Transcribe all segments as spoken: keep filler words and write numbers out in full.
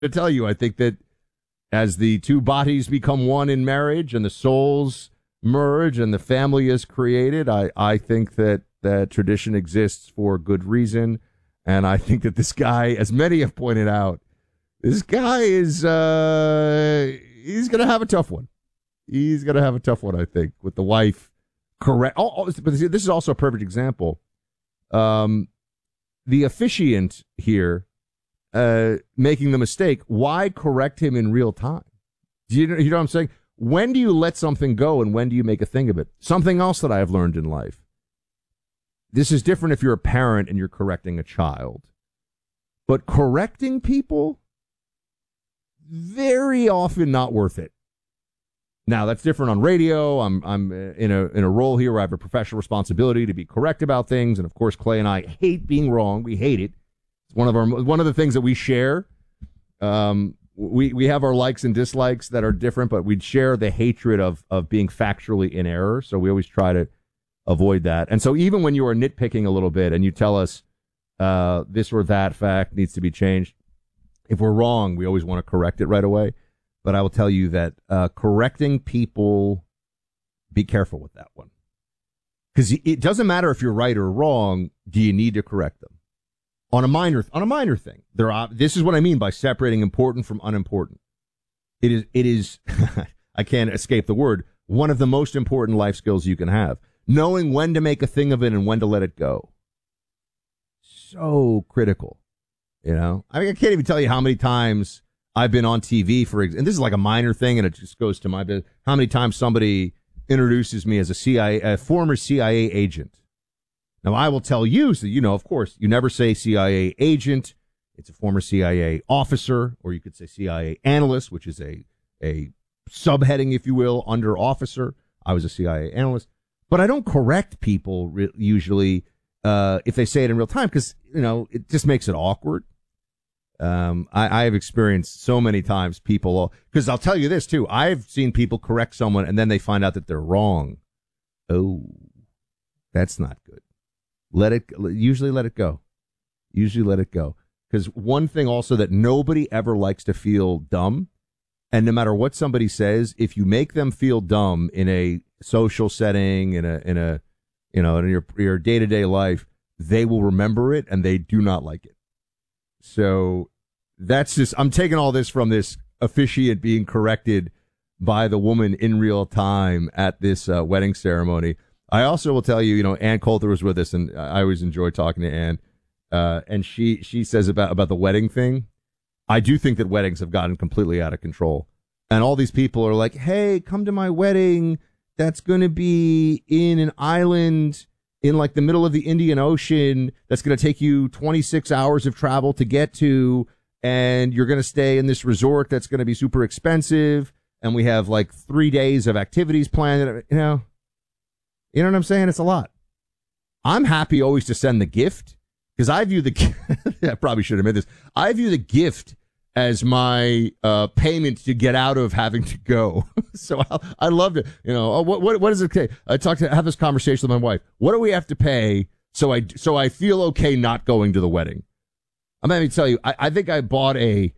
to tell you, I think that as the two bodies become one in marriage and the souls merge and the family is created, I, I think that, that tradition exists for good reason. And I think that this guy, as many have pointed out, this guy is, uh, he's going to have a tough one. He's going to have a tough one, I think, with the wife. Correct. Oh, oh, but this is also a perfect example. Um, the officiant here, uh, making the mistake, why correct him in real time? Do you know, you know what I'm saying? When do you let something go and when do you make a thing of it? Something else that I have learned in life. This is different if you're a parent and you're correcting a child. But correcting people, very often not worth it. Now, that's different on radio. I'm I'm in a in a role here where I have a professional responsibility to be correct about things. And, of course, Clay and I hate being wrong. We hate it. It's one of our one of the things that we share. Um, we we have our likes and dislikes that are different, but we share the hatred of of being factually in error. So we always try to avoid that. And so even when you are nitpicking a little bit and you tell us uh, this or that fact needs to be changed, if we're wrong, we always want to correct it right away. But I will tell you that uh, correcting people, be careful with that one. Because it doesn't matter if you're right or wrong. Do you need to correct them? On a minor, on a minor thing. There are, this is what I mean by separating important from unimportant. It is, it is, I can't escape the word, one of the most important life skills you can have. Knowing when to make a thing of it and when to let it go. So critical. You know, I mean, I can't even tell you how many times I've been on T V for, and this is like a minor thing and it just goes to my business. How many times somebody introduces me as a C I A, a former C I A agent. Now, I will tell you, so you know, of course, you never say C I A agent. It's a former C I A officer, or you could say C I A analyst, which is a, a subheading, if you will, under officer. I was a C I A analyst. But I don't correct people re- usually uh, if they say it in real time because, you know, it just makes it awkward. Um, I, I have experienced so many times people, because I'll tell you this, too. I've seen people correct someone and then they find out that they're wrong. Oh, that's not good. Let it, usually let it go. Usually let it go. Because one thing also that nobody ever likes to feel dumb, and no matter what somebody says, if you make them feel dumb in a social setting, in a, in a, you know, in your, your day-to-day life, they will remember it and they do not like it. So that's just, I'm taking all this from this officiant being corrected by the woman in real time at this uh, wedding ceremony. I also will tell you, you know, Ann Coulter was with us, and I always enjoy talking to Ann. Uh, and she, she says about, about the wedding thing. I do think that weddings have gotten completely out of control. And all these people are like, hey, come to my wedding. That's going to be in an island in like the middle of the Indian Ocean. That's going to take you twenty-six hours of travel to get to. And you're going to stay in this resort that's going to be super expensive. And we have like three days of activities planned. You know, you know what I'm saying? It's a lot. I'm happy always to send the gift because I view the, I probably should have made this. I view the gift as my uh, payment to get out of having to go. So I, I loved it. You know, oh, what what what is it? Okay, I talked to have this conversation with my wife. What do we have to pay so I so I feel okay not going to the wedding? I'm going to tell you. I, I think I bought a.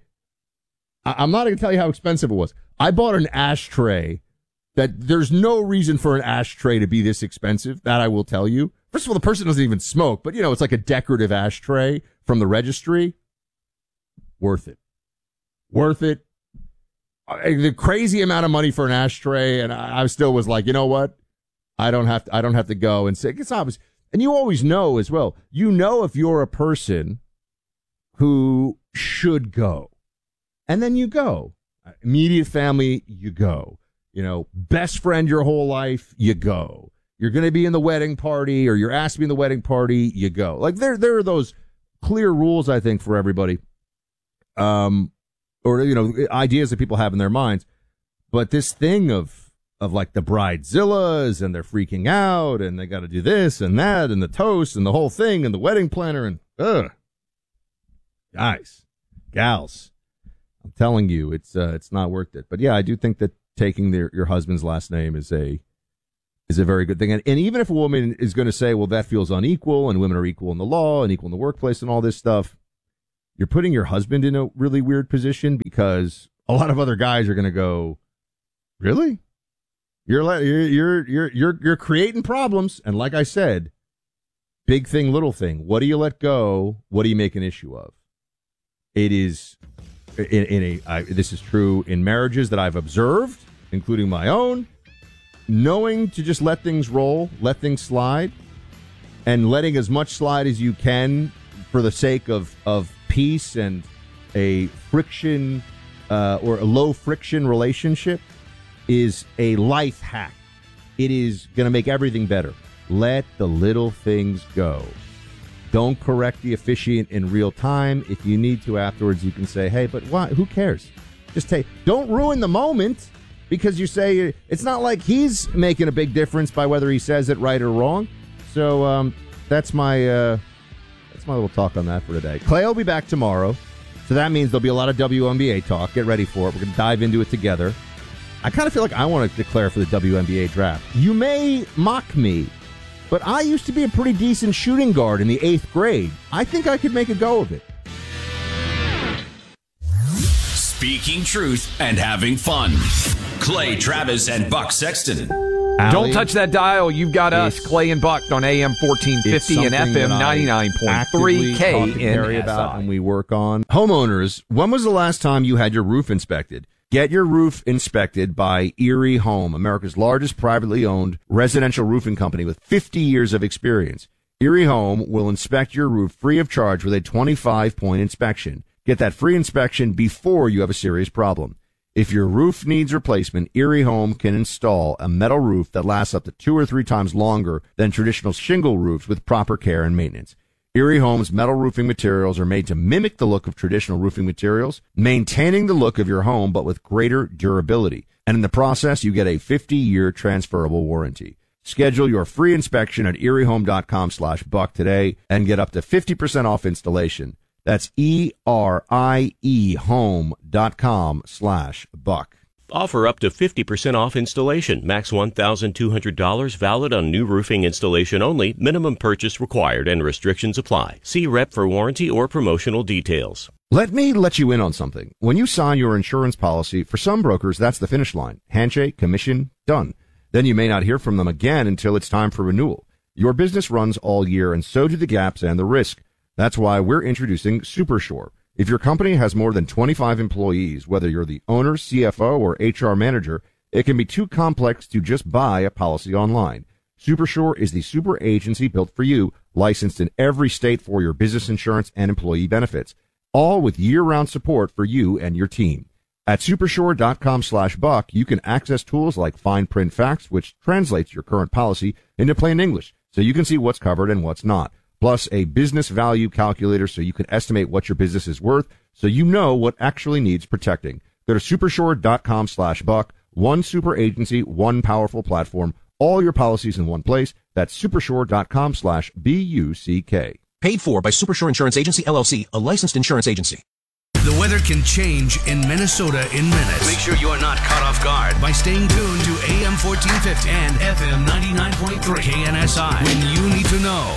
I, I'm not going to tell you how expensive it was. I bought an ashtray that there's no reason for an ashtray to be this expensive. That I will tell you. First of all, the person doesn't even smoke, but you know, it's like a decorative ashtray from the registry. Worth it. Worth it. The crazy amount of money for an ashtray, and I, I still was like, you know what? I don't have to. I don't have to go and say it's obvious. And you always know as well. You know if you're a person who should go, and then you go. Immediate family, you go. You know, best friend your whole life, you go. You're going to be in the wedding party, or you're asked to be in the wedding party, you go. Like there, there are those clear rules, I think, for everybody. Um. Or, you know, ideas that people have in their minds. But this thing of, of like the bridezillas and they're freaking out and they got to do this and that and the toast and the whole thing and the wedding planner and, ugh. Guys, gals, I'm telling you, it's, uh, it's not worth it. But yeah, I do think that taking their, your husband's last name is a, is a very good thing. And, and even if a woman is going to say, well, that feels unequal and women are equal in the law and equal in the workplace and all this stuff. you're putting your husband in a really weird position because a lot of other guys are going to go, really? You're, le- you're you're you're you're you're creating problems. And like I said, big thing, little thing. What do you let go? What do you make an issue of? It is in, in a. I, this is true in marriages that I've observed, including my own. Knowing to just let things roll, let things slide, and letting as much slide as you can for the sake of of peace and a friction uh, or a low friction relationship is a life hack. It is going to make everything better. Let the little things go. Don't correct the officiant in real time. If you need to afterwards, you can say, hey, but why? Who cares? Just take. Don't ruin the moment because you say it's not like he's making a big difference by whether he says it right or wrong. So um, that's my uh, that's my little talk on that for today. Clay will be back tomorrow. So that means there'll be a lot of W N B A talk. Get ready for it. We're going to dive into it together. I kind of feel like I want to declare for the W N B A draft. You may mock me, but I used to be a pretty decent shooting guard in the eighth grade. I think I could make a go of it. Speaking truth and having fun. Clay Travis and Buck Sexton. Allie, don't touch that dial. You've got us, Clay and Buck, on A M fourteen fifty and F M ninety-nine point three K in about and we work on. Homeowners, when was the last time you had your roof inspected? Get your roof inspected by Erie Home, America's largest privately owned residential roofing company with fifty years of experience. Erie Home will inspect your roof free of charge with a twenty-five point inspection. Get that free inspection before you have a serious problem. If your roof needs replacement, Erie Home can install a metal roof that lasts up to two or three times longer than traditional shingle roofs with proper care and maintenance. Erie Home's metal roofing materials are made to mimic the look of traditional roofing materials, maintaining the look of your home but with greater durability. And in the process, you get a fifty-year transferable warranty. Schedule your free inspection at eriehome.com slash buck today and get up to fifty percent off installation. That's E-R-I-E home.com slash buck. Offer up to fifty percent off installation. Max one thousand two hundred dollars. Valid on new roofing installation only. Minimum purchase required and restrictions apply. See rep for warranty or promotional details. Let me let you in on something. When you sign your insurance policy, for some brokers, that's the finish line. Handshake, commission, done. Then you may not hear from them again until it's time for renewal. Your business runs all year, and so do the gaps and the risk. That's why we're introducing SuperSure. If your company has more than twenty-five employees, whether you're the owner, C F O, or H R manager, it can be too complex to just buy a policy online. SuperSure is the super agency built for you, licensed in every state for your business insurance and employee benefits, all with year-round support for you and your team. At supersure.com slash buck, you can access tools like fine print facts, which translates your current policy into plain English, so you can see what's covered and what's not. Plus a business value calculator so you can estimate what your business is worth so you know what actually needs protecting. Go to supersure.com slash buck. One super agency, one powerful platform, all your policies in one place. That's supersure.com slash B U C K. Paid for by Supersure Insurance Agency, L L C, a licensed insurance agency. The weather can change in Minnesota in minutes. Make sure you are not caught off guard by staying tuned to A M fourteen fifty and F M ninety-nine point three K N S I when you need to know.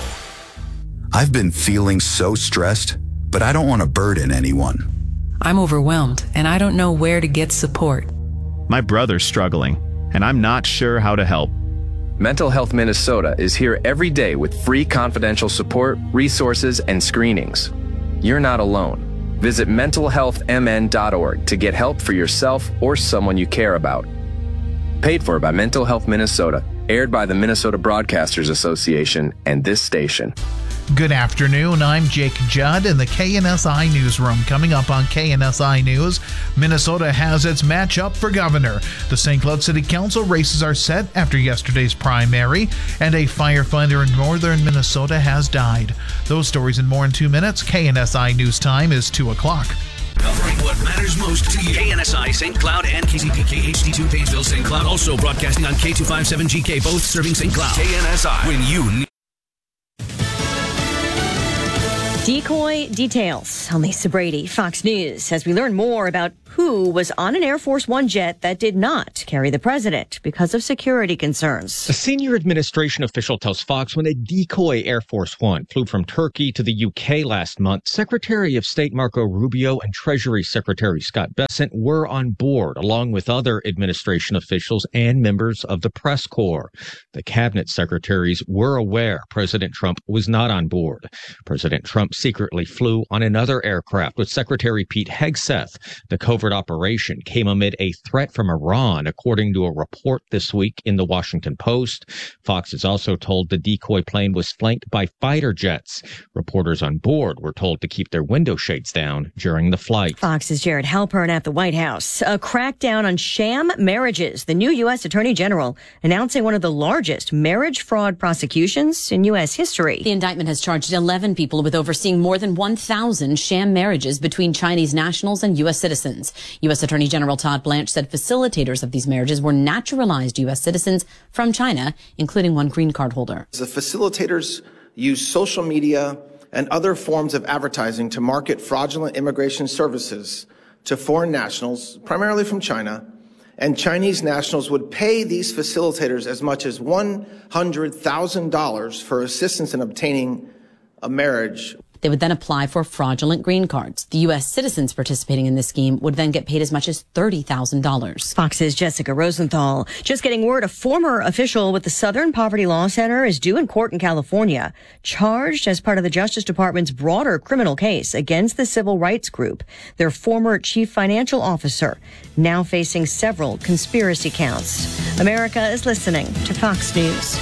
I've been feeling so stressed, but I don't want to burden anyone. I'm overwhelmed, and I don't know where to get support. My brother's struggling, and I'm not sure how to help. Mental Health Minnesota is here every day with free confidential support, resources, and screenings. You're not alone. Visit mental health m n dot org to get help for yourself or someone you care about. Paid for by Mental Health Minnesota. Aired by the Minnesota Broadcasters Association and this station. Good afternoon, I'm Jake Judd in the K N S I Newsroom. Coming up on K N S I News, Minnesota has its matchup for governor. The Saint Cloud City Council races are set after yesterday's primary, and a firefighter in northern Minnesota has died. Those stories and more in two minutes. K N S I News time is two o'clock. Covering what matters most to you. K N S I, Saint Cloud, and K C P K H D two, Painesville, Saint Cloud. Also broadcasting on K two fifty-seven G K, both serving Saint Cloud. K N S I, when you need. Decoy details. I'm Lisa Brady, Fox News. As we learn more about who was on an Air Force One jet that did not carry the president because of security concerns. A senior administration official tells Fox when a decoy Air Force One flew from Turkey to the U K last month, Secretary of State Marco Rubio and Treasury Secretary Scott Bessent were on board, along with other administration officials and members of the press corps. The cabinet secretaries were aware President Trump was not on board. President Trump secretly flew on another aircraft with Secretary Pete Hegseth. The covert operation came amid a threat from Iran, according to a report this week in the Washington Post. Fox is also told the decoy plane was flanked by fighter jets. Reporters on board were told to keep their window shades down during the flight. Fox's Jared Halpern at the White House. A crackdown on sham marriages. The new U S Attorney General announcing one of the largest marriage fraud prosecutions in U S history. The indictment has charged eleven people with overseeing more than one thousand sham marriages between Chinese nationals and U S citizens. U S Attorney General Todd Blanche said facilitators of these marriages were naturalized U S citizens from China, including one green card holder. The facilitators use social media and other forms of advertising to market fraudulent immigration services to foreign nationals, primarily from China, and Chinese nationals would pay these facilitators as much as one hundred thousand dollars for assistance in obtaining a marriage. They would then apply for fraudulent green cards. The U S citizens participating in this scheme would then get paid as much as thirty thousand dollars. Fox's Jessica Rosenthal. Just getting word a former official with the Southern Poverty Law Center is due in court in California, charged as part of the Justice Department's broader criminal case against the civil rights group. Their former chief financial officer now facing several conspiracy counts. America is listening to Fox News.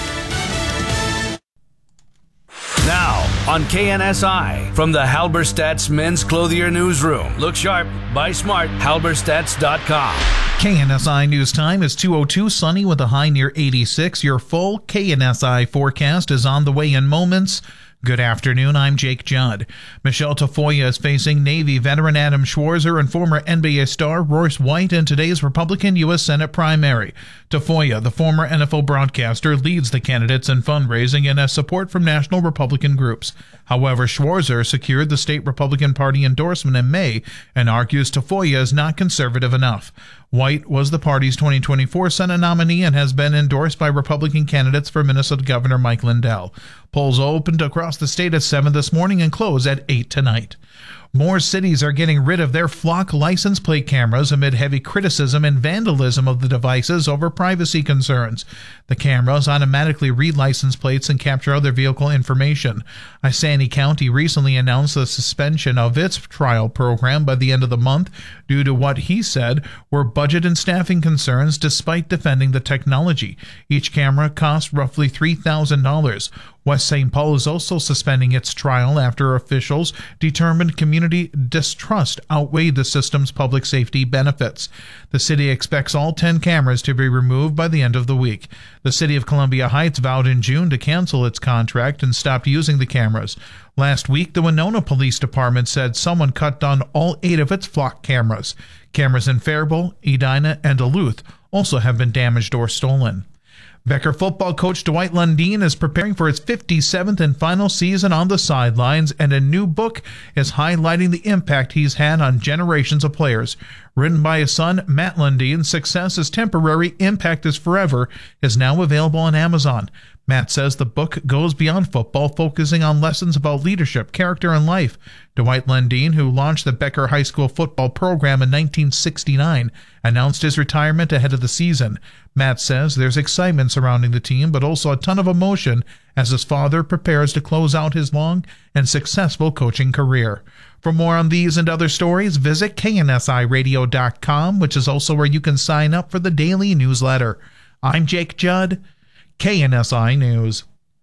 Now, on K N S I, from the Halberstadt's Men's Clothier Newsroom. Look sharp, buy smart, halberstadts dot com. K N S I News Time is two oh two, sunny with a high near eighty-six. Your full K N S I forecast is on the way in moments. Good afternoon, I'm Jake Judd. Michelle Tafoya is facing Navy veteran Adam Schwarzer and former N B A star Royce White in today's Republican U S Senate primary. Tafoya, the former N F L broadcaster, leads the candidates in fundraising and has support from national Republican groups. However, Schwarzer secured the state Republican Party endorsement in May and argues Tafoya is not conservative enough. White was the party's twenty twenty-four Senate nominee and has been endorsed by Republican candidates for Minnesota Governor Mike Lindell. Polls opened across the state at seven this morning and close at eight tonight. More cities are getting rid of their flock license plate cameras amid heavy criticism and vandalism of the devices over privacy concerns. The cameras automatically read license plates and capture other vehicle information. Isanti County recently announced the suspension of its trial program by the end of the month due to what he said were budget and staffing concerns despite defending the technology. Each camera cost roughly three thousand dollars. West Saint Paul is also suspending its trial after officials determined community distrust outweighed the system's public safety benefits. The city expects all ten cameras to be removed by the end of the week. The city of Columbia Heights vowed in June to cancel its contract and stopped using the cameras. Last week, the Winona Police Department said someone cut down all eight of its flock cameras. Cameras in Faribault, Edina, and Duluth also have been damaged or stolen. Becker football coach Dwight Lundeen is preparing for his fifty-seventh and final season on the sidelines, and a new book is highlighting the impact he's had on generations of players. Written by his son, Matt Lundeen, Success is Temporary, Impact is Forever, is now available on Amazon. Matt says the book goes beyond football, focusing on lessons about leadership, character, and life. Dwight Lundeen, who launched the Becker High School football program in nineteen sixty-nine, announced his retirement ahead of the season. Matt says there's excitement surrounding the team, but also a ton of emotion as his father prepares to close out his long and successful coaching career. For more on these and other stories, visit K N S I radio dot com, which is also where you can sign up for the daily newsletter. I'm Jake Judd, K N S I News.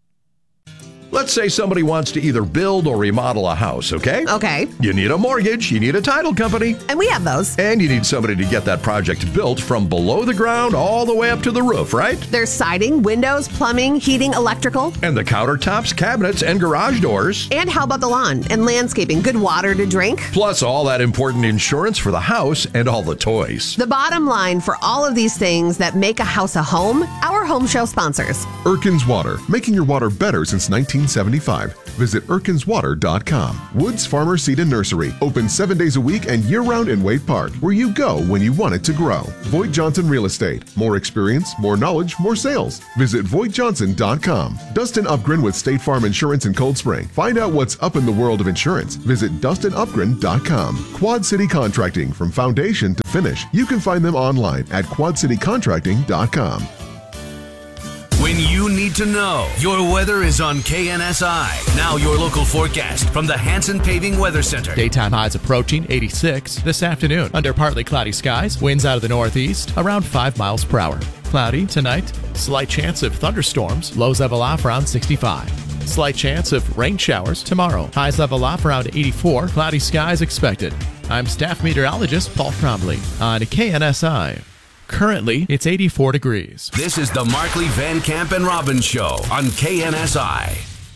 Let's say somebody wants to either build or remodel a house, okay? Okay. You need a mortgage, you need a title company. And we have those. And you need somebody to get that project built from below the ground all the way up to the roof, right? There's siding, windows, plumbing, heating, electrical. And the countertops, cabinets, and garage doors. And how about the lawn and landscaping? Good water to drink? Plus all that important insurance for the house and all the toys. The bottom line for all of these things that make a house a home, our home show sponsors. Erkins Water, making your water better since nineteen nineteen seventy-five. Visit Erkins Water dot com. Woods Farmer Seed and Nursery, open seven days a week and year-round in Wade Park, where you go when you want it to grow. Voigt Johnson Real Estate. More experience, more knowledge, more sales. Visit Voigt Johnson dot com. Dustin Upgren with State Farm Insurance in Cold Spring. Find out what's up in the world of insurance. Visit Dustin Upgren dot com. Quad City Contracting, from foundation to finish. You can find them online at Quad City Contracting dot com. When you need to know, your weather is on K N S I. Now your local forecast from the Hanson Paving Weather Center. Daytime highs approaching eighty-six this afternoon. Under partly cloudy skies, winds out of the northeast around five miles per hour. Cloudy tonight, slight chance of thunderstorms, lows level off around sixty-five. Slight chance of rain showers tomorrow. Highs level off around eighty-four, cloudy skies expected. I'm staff meteorologist Paul Trombley on K N S I. Currently, it's eighty-four degrees. This is the Markley, Van Camp, and Robbins Show on K N S I.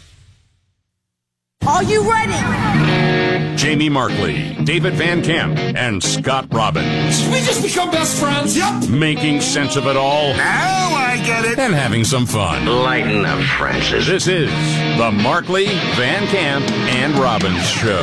Are you ready? Jamie Markley, David Van Camp, and Scott Robbins. We just become best friends. Yep. Making sense of it all. Now I get it. And having some fun. Lighten up, Francis. This is the Markley, Van Camp, and Robbins Show.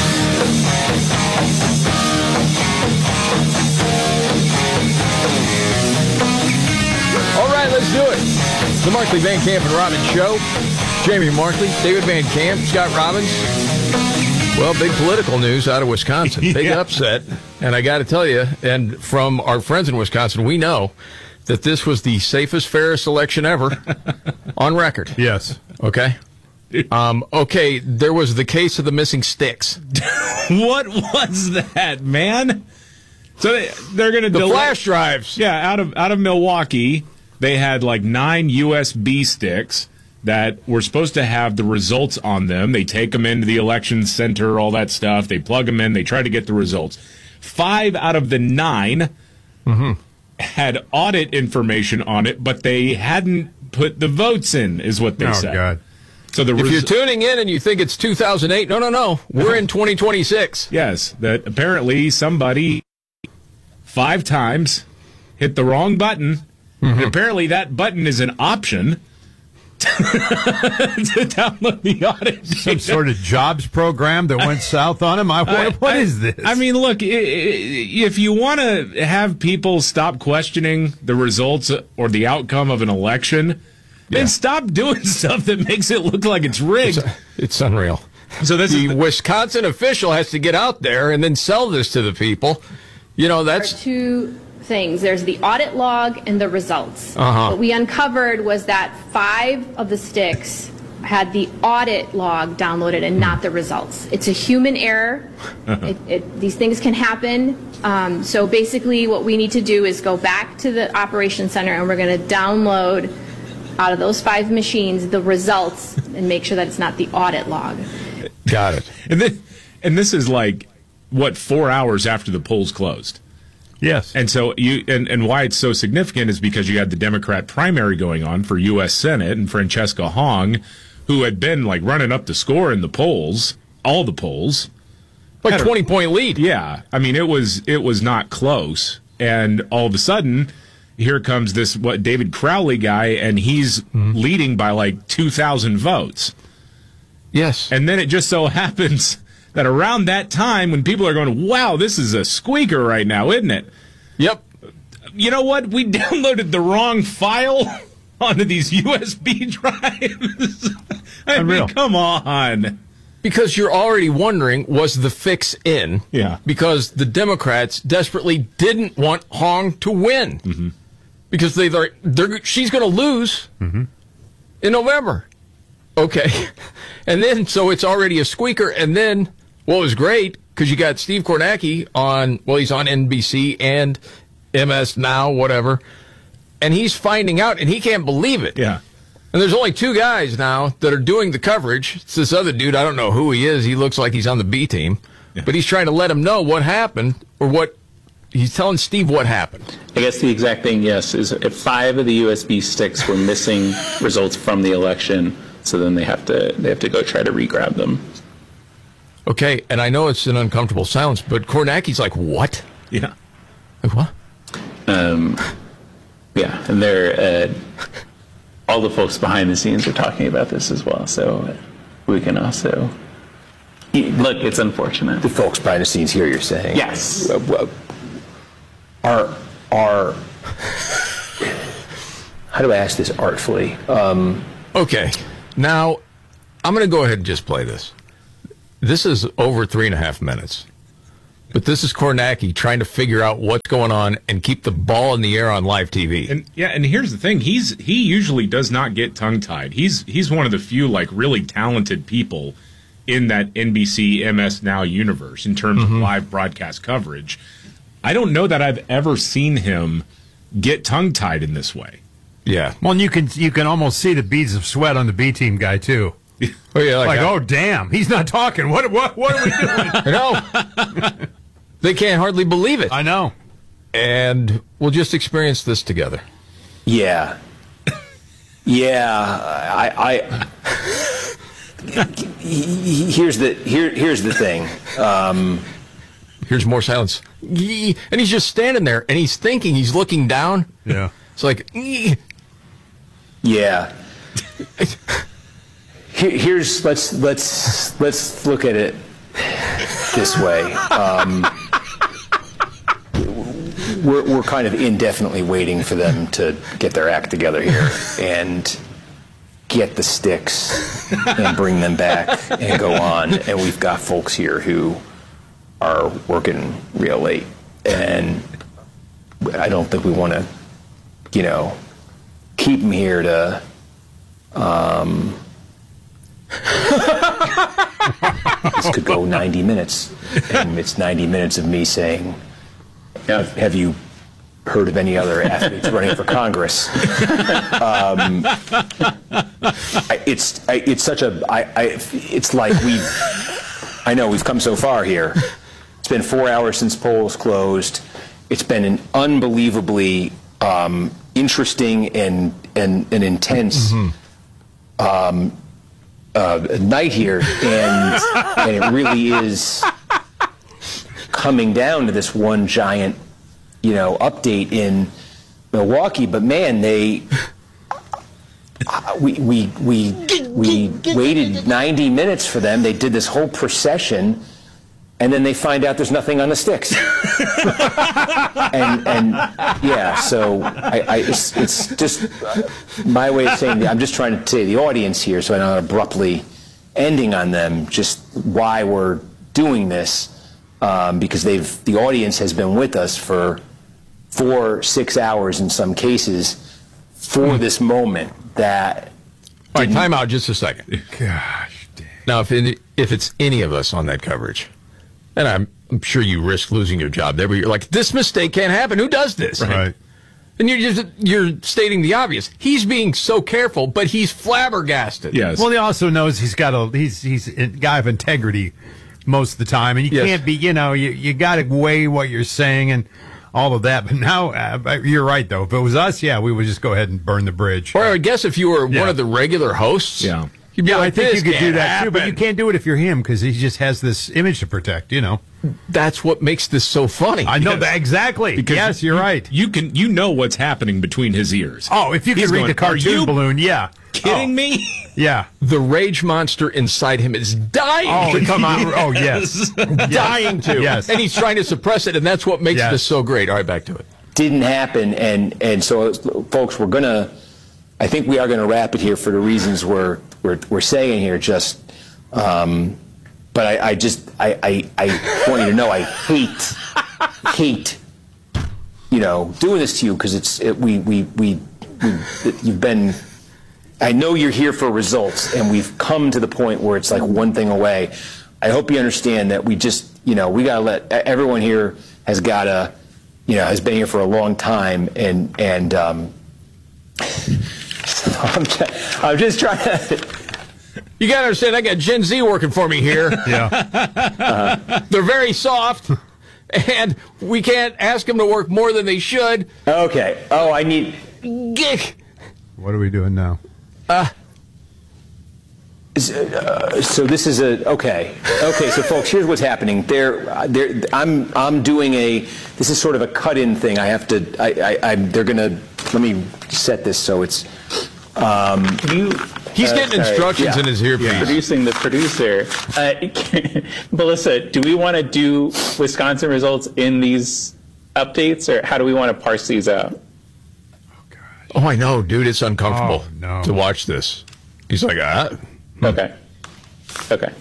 All right, let's do it. The Markley, Van Camp, and Robbins Show. Jamie Markley, David Van Camp, Scott Robbins. Well, big political news out of Wisconsin. Big yeah. upset. And I got to tell you, and from our friends in Wisconsin, we know that this was the safest, fairest election ever on record. Yes. Okay? Um, okay, there was the case of the missing sticks. What was that, man? So they, they're going to the delay, flash drives. Yeah, out of out of Milwaukee, they had like nine U S B sticks that were supposed to have the results on them. They take them into the election center, all that stuff. They plug them in. They try to get the results. Five out of the nine mm-hmm. had audit information on it, but they hadn't put the votes in, is what they oh, said. God. So the if res- you're tuning in and you think it's two thousand eight, no, no, no. We're in twenty twenty-six. Yes, that apparently somebody five times hit the wrong button, mm-hmm. and apparently that button is an option to download the audit. Some sort of jobs program that went south on him. I, what, what I, is this? I mean, look, if you want to have people stop questioning the results or the outcome of an election, yeah. then stop doing stuff that makes it look like it's rigged. It's, it's unreal. So this the is the- Wisconsin official has to get out there and then sell this to the people. You know, that's... There are two things. There's the audit log and the results. Uh-huh. What we uncovered was that five of the sticks had the audit log downloaded and not the results. It's a human error. Uh-huh. It, it, these things can happen. Um, so basically what we need to do is go back to the operations center and we're going to download out of those five machines the results and make sure that it's not the audit log. Got it. And then, and this is like, what, four hours after the polls closed. Yes. And so you and, and why it's so significant is because you had the Democrat primary going on for U S Senate, and Francesca Hong, who had been like running up the score in the polls, all the polls. Like twenty point lead. Yeah. I mean, it was it was not close. And all of a sudden, here comes this what David Crowley guy, and he's mm-hmm. leading by like two thousand votes. Yes. And then it just so happens that around that time, when people are going, wow, this is a squeaker right now, isn't it? Yep. You know what? We downloaded the wrong file onto these U S B drives. I Unreal. mean, come on. Because you're already wondering, was the fix in? Yeah. Because the Democrats desperately didn't want Hong to win. Mm-hmm. Because they they're, they're, she's going to lose mm-hmm. in November. Okay. And then, so it's already a squeaker. And then, well, it was great because you got Steve Kornacki on, well, he's on N B C and M S Now, whatever. And he's finding out, and he can't believe it. Yeah. And there's only two guys now that are doing the coverage. It's this other dude. I don't know who he is. He looks like he's on the B team. Yeah. But he's trying to let him know what happened, or what he's telling Steve what happened. I guess the exact thing, yes, is if five of the U S B sticks were missing results from the election, so then they have to they have to go try to re-grab them. Okay, and I know it's an uncomfortable silence, but Kornacki's like, what? Yeah. Like, what? Um, yeah, and they're uh, all the folks behind the scenes are talking about this as well. So we can also look. It's unfortunate. The folks behind the scenes here, you're saying? Yes. Are are how do I ask this artfully? Um, okay, now I'm going to go ahead and just play this. This is over three and a half minutes. But this is Kornacki trying to figure out what's going on and keep the ball in the air on live T V. And yeah, and here's the thing: he's he usually does not get tongue-tied. He's he's one of the few like really talented people in that N B C M S Now universe in terms mm-hmm. of live broadcast coverage. I don't know that I've ever seen him get tongue-tied in this way. Yeah. Well, and you can you can almost see the beads of sweat on the B team guy too. Oh yeah, like, like I, oh damn, he's not talking. What what what are we doing? I know. They can't hardly believe it. I know. And we'll just experience this together. Yeah. Yeah. I. I here's the here. Here's the thing. Um, here's more silence. And he's just standing there, and he's thinking. He's looking down. Yeah. It's like. Yeah. Here's let's let's let's look at it this way. Um, we're we're kind of indefinitely waiting for them to get their act together here and get the sticks and bring them back and go on. And we've got folks here who are working real late, and I don't think we want to, you know, keep them here to. Um, this could go ninety minutes, and it's ninety minutes of me saying, have you heard of any other athletes running for Congress? Um, I, it's I, it's such a I, I it's like we've I know we've come so far here. It's been four hours since polls closed. It's been an unbelievably um, interesting and and, and intense mm-hmm. um, uh, night here, and and it really is coming down to this one giant, you know, update in Milwaukee. But man, they uh, we we we we waited ninety minutes for them. They did this whole procession, and then they find out there's nothing on the sticks. and and yeah, so I, I it's, it's just my way of saying. I'm just trying to say the audience here, so I'm not abruptly ending on them. Just why we're doing this. Um, because they've the audience has been with us for four, six hours in some cases for this moment. That all right, time out just a second. Gosh, dang. Now, if it, if it's any of us on that coverage, and I'm, I'm sure you risk losing your job there, but you're like, this mistake can't happen. Who does this? Right. And you're just you're stating the obvious. He's being so careful, but he's flabbergasted. Yes. Well, he also knows he's got a he's he's a guy of integrity most of the time, and you yes. can't be, you know, you, you got to weigh what you're saying and all of that. But now, uh, you're right, though. If it was us, yeah, we would just go ahead and burn the bridge. Or I guess if you were yeah. one of the regular hosts, yeah, you'd be yeah, like, I think this you could do that happen. too. But you can't do it if you're him, because he just has this image to protect. You know, that's what makes this so funny. I know that exactly. Because yes, you're you, right. You can, you know what's happening between his ears. Oh, if you can read going, the cartoon balloon, yeah. Kidding oh. me? Yeah. The rage monster inside him is dying oh, to come out. Oh, yes. dying to. Yes. And he's trying to suppress it, and that's what makes yes. this so great. All right, back to it. Didn't happen, and, and so, folks, we're going to, I think we are going to wrap it here for the reasons we're, we're, we're saying here, just, um, but I, I just, I, I, I want you to know I hate, hate, you know, doing this to you, because it's, it, we, we, we, we, you've been, I know you're here for results, and we've come to the point where it's like one thing away. I hope you understand that we just, you know, we got to let, everyone here has got to, you know, has been here for a long time, and, and um, so I'm, just, I'm just trying to. You got to understand, I got Gen Z working for me here. Yeah. Uh, they're very soft, and we can't ask them to work more than they should. Okay. Oh, I need. What are we doing now? Uh, uh, so this is a okay. Okay, so folks, here's what's happening. There, there. I'm, I'm doing a. This is sort of a cut-in thing. I have to. I, I, I'm. They're gonna. Let me set this so it's. Um, you, He's uh, getting sorry, instructions yeah. in his earpiece. Producing the producer. Uh, Melissa, do we want to do Wisconsin results in these updates, or how do we want to parse these out? Oh, I know, dude. It's uncomfortable Oh, no. to watch this. He's like, ah. Okay. Okay.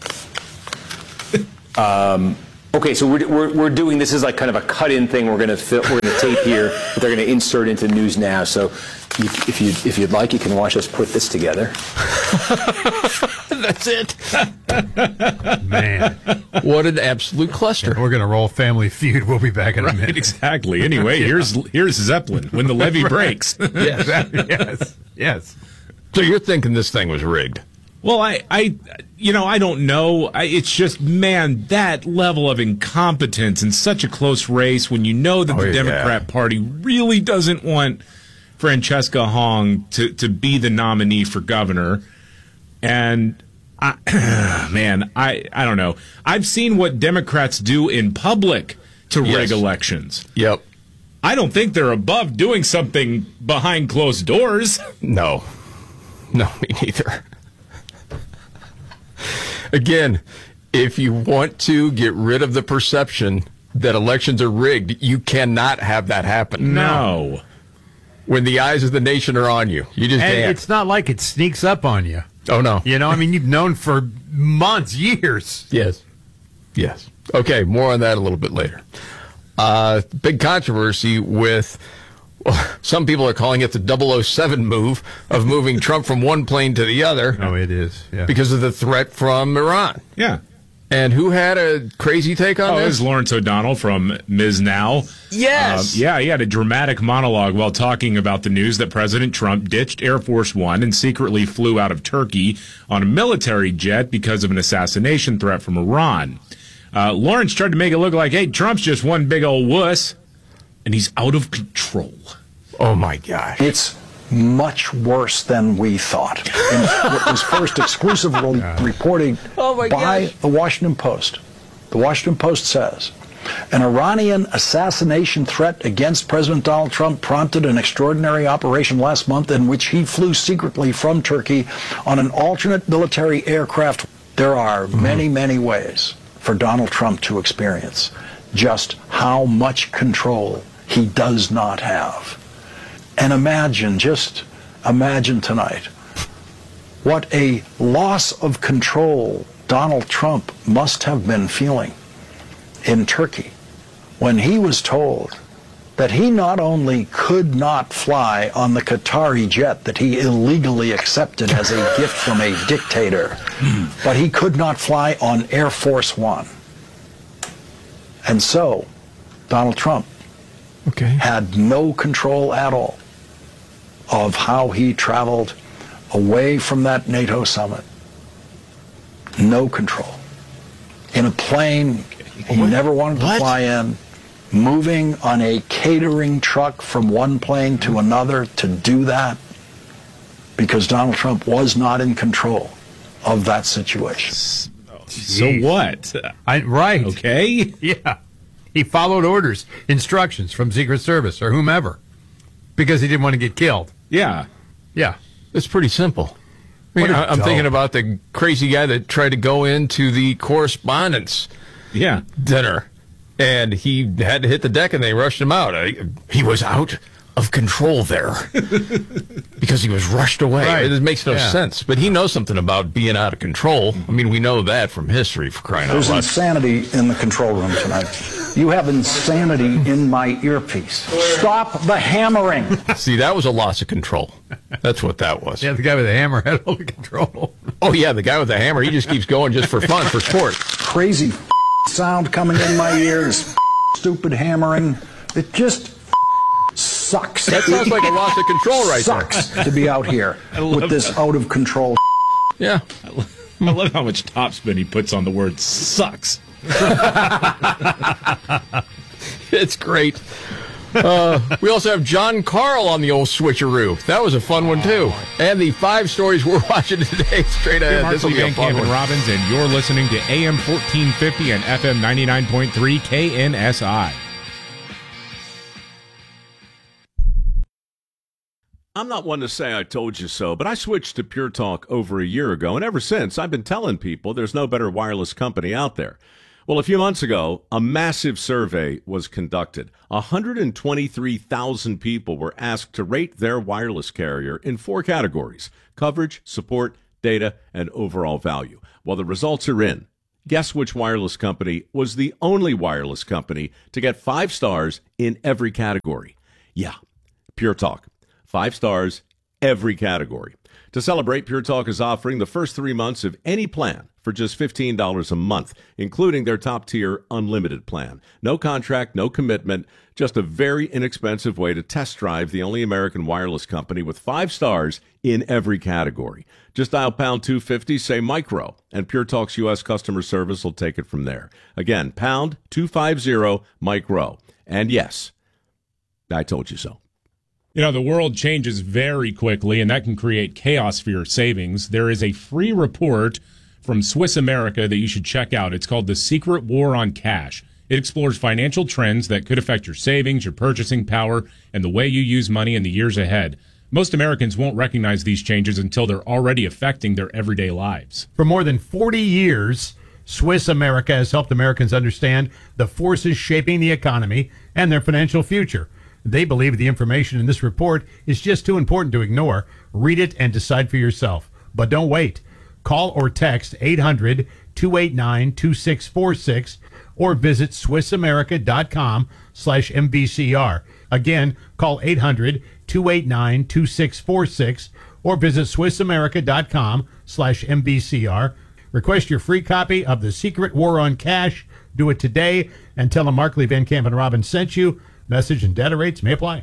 Um, okay, so we're, we're, we're doing this is like kind of a cut-in thing. We're going to we're going to tape here, but they're going to insert into News Now. So you, if you if you'd like, you can watch us put this together. That's it. Man. What an absolute cluster. We're going to roll Family Feud. We'll be back in a Right, minute. exactly. Anyway, Yeah. here's here's Zeppelin when the levee Right. breaks. Yes. yes. Yes. So you're thinking this thing was rigged? Well, I, I, you know, I don't know. I, it's just, man, that level of incompetence in such a close race when you know that Oh, the yeah. Democrat Party really doesn't want Francesca Hong to, to be the nominee for governor. And, I, man, I, I don't know. I've seen what Democrats do in public to Yes. rig elections. Yep. I don't think they're above doing something behind closed doors. No. No, me neither. Again, if you want to get rid of the perception that elections are rigged, you cannot have that happen. No. When the eyes of the nation are on you, you just And can't. it's not like it sneaks up on you. Oh, no. You know, I mean, you've known for months, years. Yes. Yes. Okay, more on that a little bit later. Uh, big controversy with, well, some people are calling it the double oh seven move of moving Trump from one plane to the other. Oh, it is. Yeah. Because of the threat from Iran. Yeah. And who had a crazy take on Oh, it this? was Lawrence O'Donnell from Miz Now. Yes. Um, yeah, he had a dramatic monologue while talking about the news that President Trump ditched Air Force One and secretly flew out of Turkey on a military jet because of an assassination threat from Iran. Uh, Lawrence tried to make it look like, hey, Trump's just one big old wuss, and he's out of control. Oh, my gosh. It's much worse than we thought. And what was first exclusively reported Oh my by gosh. the Washington Post. The Washington Post says, an Iranian assassination threat against President Donald Trump prompted an extraordinary operation last month in which he flew secretly from Turkey on an alternate military aircraft. There are many, many ways for Donald Trump to experience just how much control he does not have. And imagine, just imagine tonight, what a loss of control Donald Trump must have been feeling in Turkey when he was told that he not only could not fly on the Qatari jet that he illegally accepted as a gift from a dictator, but he could not fly on Air Force One. And so, Donald Trump okay. had no control at all of how he traveled away from that NATO summit. No control. In a plane he never wanted to What? fly in, moving on a catering truck from one plane to another to do that, because Donald Trump was not in control of that situation. So what? I, right. Okay. Yeah. He followed orders, instructions from Secret Service or whomever because he didn't want to get killed. Yeah. Yeah. It's pretty simple. I mean, What a I- I'm dope. thinking about the crazy guy that tried to go into the correspondence Yeah. dinner, and he had to hit the deck, and they rushed him out. I, he was out of control there because he was rushed away. Right. It makes no Yeah. sense. But he knows something about being out of control. I mean, we know that from history, for crying out There's loud. insanity in the control room tonight. You have insanity in my earpiece. Stop the hammering. See, that was a loss of control. That's what that was. Yeah, the guy with the hammer had all the control. Oh, yeah, the guy with the hammer, he just keeps going just for fun, for sport. Crazy sound coming in my ears. Stupid hammering. It just sucks. That sounds like a loss of control right sucks there. to be out here with this out of control. Yeah. I love how much topspin he puts on the word sucks. It's great. Uh, we also have John Carl on the old switcheroo. That was a fun one, too. And the five stories we're watching today straight ahead. This will Markley, be a Van fun Camp, and one. Robbins, and you're listening to A M fourteen fifty and F M ninety-nine point three K N S I. I'm not one to say I told you so, but I switched to Pure Talk over a year ago, and ever since, I've been telling people there's no better wireless company out there. Well, a few months ago, a massive survey was conducted. one hundred twenty-three thousand people were asked to rate their wireless carrier in four categories: coverage, support, data, and overall value. Well, the results are in. Guess which wireless company was the only wireless company to get five stars in every category? Yeah, Pure Talk. Five stars, every category. To celebrate, Pure Talk is offering the first three months of any plan for just fifteen dollars a month, including their top-tier unlimited plan. No contract, no commitment, just a very inexpensive way to test drive the only American wireless company with five stars in every category. Just dial pound two fifty, say micro, and Pure Talk's U S customer service will take it from there. Again, pound two fifty, micro. And yes, I told you so. You know, the world changes very quickly, and that can create chaos for your savings. There is a free report from Swiss America that you should check out. It's called The Secret War on Cash. It explores financial trends that could affect your savings, your purchasing power, and the way you use money in the years ahead. Most Americans won't recognize these changes until they're already affecting their everyday lives. For more than forty years, Swiss America has helped Americans understand the forces shaping the economy and their financial future. They believe the information in this report is just too important to ignore. Read it and decide for yourself. But don't wait. Call or text eight hundred, two eight nine, two six four six or visit swissamerica.com slash MBCR. Again, call eight hundred, two eight nine, two six four six or visit swissamerica.com slash MBCR. Request your free copy of The Secret War on Cash. Do it today and tell them Markley, Van Camp, and Robbins sent you. Message and data rates may apply.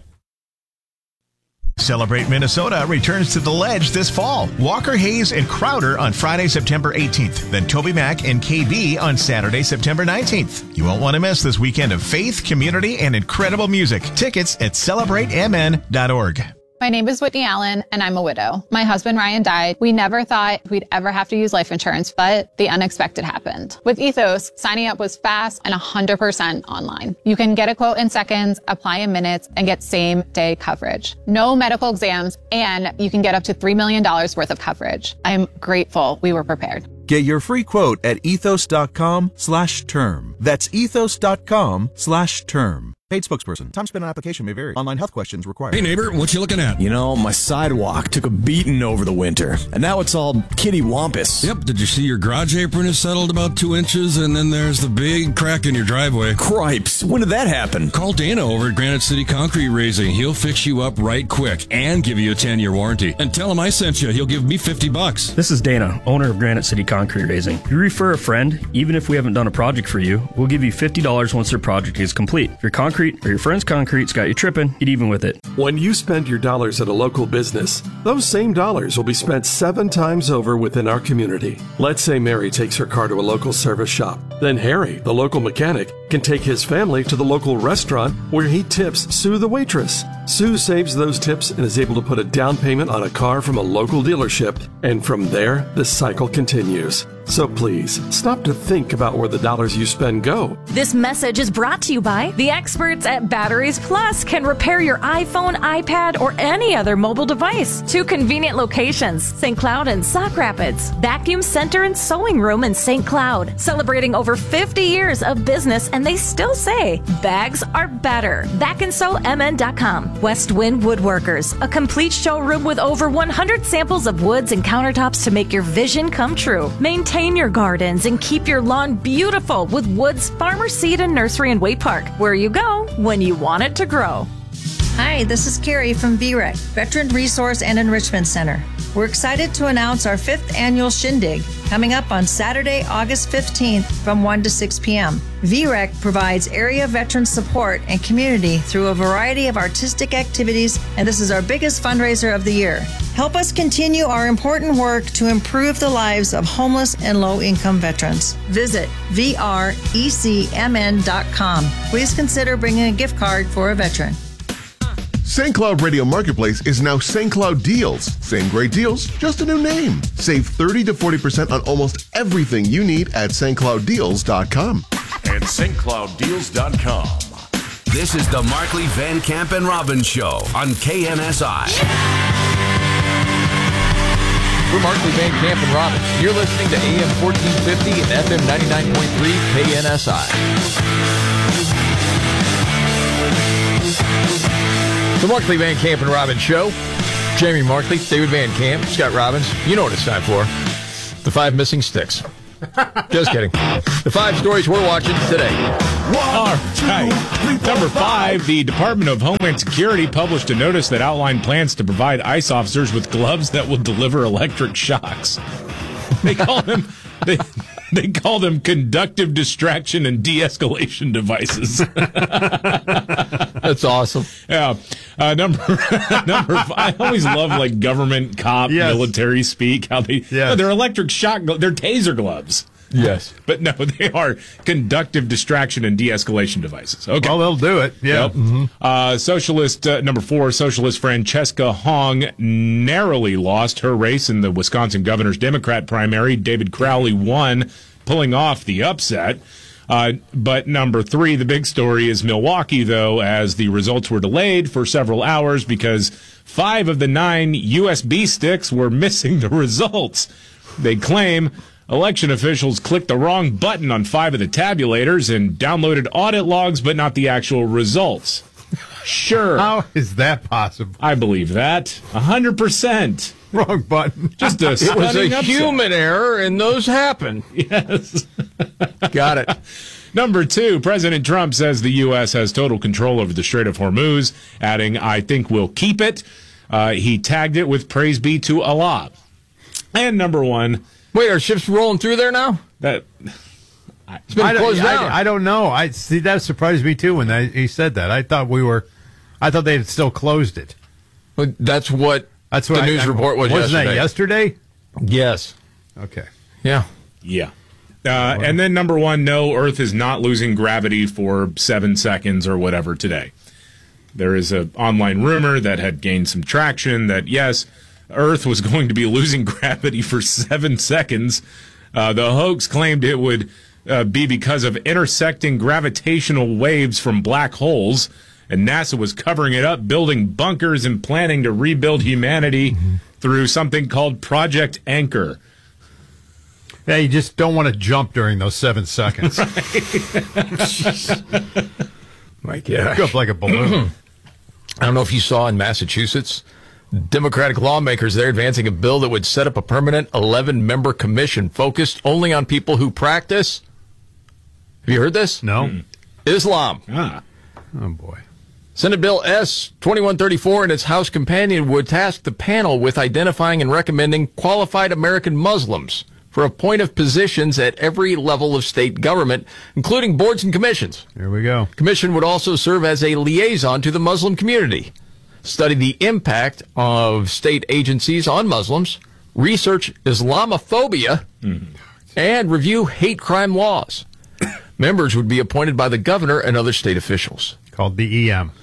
Celebrate Minnesota returns to the Ledge this fall. Walker Hayes and Crowder on Friday, September eighteenth. Then Toby Mac and K B on Saturday, September nineteenth. You won't want to miss this weekend of faith, community, and incredible music. Tickets at celebrate m n dot org. My name is Whitney Allen, and I'm a widow. My husband, Ryan, died. We never thought we'd ever have to use life insurance, but the unexpected happened. With Ethos, signing up was fast and one hundred percent online. You can get a quote in seconds, apply in minutes, and get same-day coverage. No medical exams, and you can get up to three million dollars worth of coverage. I'm grateful we were prepared. Get your free quote at ethos.com slash term. That's ethos.com slash term. Paid spokesperson. Time spent on application may vary. Online health questions required. Hey neighbor, what you looking at? You know, my sidewalk took a beating over the winter, and now it's all kitty wampus. Yep, did you see your garage apron is settled about two inches, and then there's the big crack in your driveway? Cripes, when did that happen? Call Dana over at Granite City Concrete Raising. He'll fix you up right quick and give you a ten-year warranty. And tell him I sent you. He'll give me fifty bucks. This is Dana, owner of Granite City Concrete Raising. If you refer a friend, even if we haven't done a project for you, we'll give you fifty dollars once their project is complete. If your concrete or your friend's concrete's got you tripping, get even with it. When you spend your dollars at a local business, those same dollars will be spent seven times over within our community. Let's say Mary takes her car to a local service shop. Then Harry, the local mechanic, can take his family to the local restaurant where he tips Sue the waitress. Sue saves those tips and is able to put a down payment on a car from a local dealership. And from there, the cycle continues. So please, stop to think about where the dollars you spend go. This message is brought to you by the experts at Batteries Plus. Can repair your iPhone, iPad, or any other mobile device. Two convenient locations, Saint Cloud and Sauk Rapids. Vacuum Center and Sewing Room in Saint Cloud. Celebrating over fifty years of business, and they still say, bags are better. back and sew m n dot com. West Wind Woodworkers, a complete showroom with over one hundred samples of woods and countertops to make your vision come true. Maintain your gardens and keep your lawn beautiful with Woods Farmer Seed and Nursery in Waite Park, where you go when you want it to grow. Hi, this is Carrie from V R E C, Veteran Resource and Enrichment Center. We're excited to announce our fifth annual Shindig coming up on Saturday, August fifteenth from one to six p.m. V R E C provides area veteran support and community through a variety of artistic activities, and this is our biggest fundraiser of the year. Help us continue our important work to improve the lives of homeless and low-income veterans. Visit V R E C M N dot com. Please consider bringing a gift card for a veteran. Saint Cloud Radio Marketplace is now Saint Cloud Deals. Same great deals, just a new name. Save thirty to forty percent on almost everything you need at Saint Cloud Deals dot com. And Saint Cloud Deals dot com. This is the Markley, Van Camp, and Robbins Show on K N S I. We're Markley, Van Camp, and Robbins. You're listening to A M fourteen fifty and F M ninety-nine point three K N S I. The Markley, Van Camp, and Robbins Show. Jamie Markley, David Van Camp, Scott Robbins. You know what it's time for. The five missing sticks. Just kidding. The five stories we're watching today. All right. Number five, the Department of Homeland Security published a notice that outlined plans to provide ICE officers with gloves that will deliver electric shocks. They call them they, they call them conductive distraction and de-escalation devices. That's awesome. Yeah. Uh, number number five, I always love like government cop Yes. military speak. How they Yes. no, they're electric shock. glo- They're taser gloves. Yes. But no, they are conductive distraction and de-escalation devices. Okay. Well, they'll do it. Yeah. Yep. Uh, socialist uh, number four, socialist Francesca Hong narrowly lost her race in the Wisconsin governor's Democrat primary. David Crowley won, pulling off the upset. Uh, but number three, the big story is Milwaukee, though, as the results were delayed for several hours because five of the nine U S B sticks were missing the results. They claim election officials clicked the wrong button on five of the tabulators and downloaded audit logs, but not the actual results. Sure. How is that possible? I believe that. one hundred percent. Wrong button. Just a It was stunning a upset. human error, and those happen. Yes. Got it. Number two, President Trump says the U S has total control over the Strait of Hormuz, adding, I think we'll keep it. Uh, he tagged it with praise be to Allah. And number one. Wait, are ships rolling through there now? That It's been I don't, closed down. I, I don't know. I see that surprised me too when they, he said that. I thought we were, I thought they had still closed it. Well, that's what, That's what the I- news I- report was wasn't yesterday. that yesterday? Yes. Okay. Yeah. Yeah. Uh, and then number one, no, Earth is not losing gravity for seven seconds or whatever today. There is an online rumor that had gained some traction that, yes, Earth was going to be losing gravity for seven seconds. Uh, the hoax claimed it would uh, be because of intersecting gravitational waves from black holes, and NASA was covering it up, building bunkers and planning to rebuild humanity mm-hmm. through something called Project Anchor. Yeah, you just don't want to jump during those seven seconds. My yeah, go up like a balloon. I don't know if you saw in Massachusetts, Democratic lawmakers, they're advancing a bill that would set up a permanent eleven-member commission focused only on people who practice. Have you heard this? No. Mm. Islam. Ah. Oh, boy. Senate Bill S twenty-one thirty-four and its House companion would task the panel with identifying and recommending qualified American Muslims for appointive positions at every level of state government, including boards and commissions. There we go. Commission would also serve as a liaison to the Muslim community, study the impact of state agencies on Muslims, research Islamophobia, mm-hmm. and review hate crime laws. Members would be appointed by the governor and other state officials. Called D E M.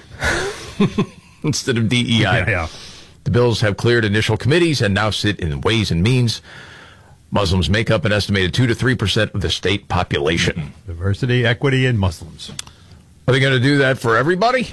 Instead of D E I. Yeah, yeah. The bills have cleared initial committees and now sit in Ways and Means. Muslims make up an estimated two to three percent of the state population. Diversity, equity, and Muslims. Are they going to do that for everybody?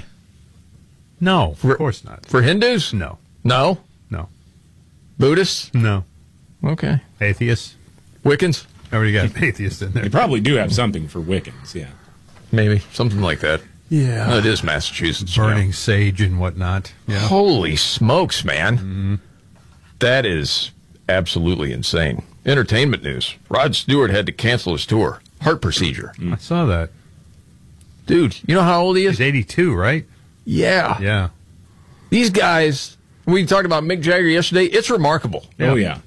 No, for, of course not. For Hindus? No. No? No. Buddhists? No. Okay. Atheists? Wiccans? I already got atheists in there. They probably do have something for Wiccans, yeah. Maybe. Something like that. Yeah. Oh, it is Massachusetts. Burning you know. sage and whatnot. Yeah. Holy smokes, man. Mm-hmm. That is absolutely insane. Entertainment news. Rod Stewart had to cancel his tour. Heart procedure. I saw that. Dude, you know how old he is? He's eighty-two, right? Yeah. Yeah. These guys, we talked about Mick Jagger yesterday. It's remarkable. Yeah. Oh, yeah.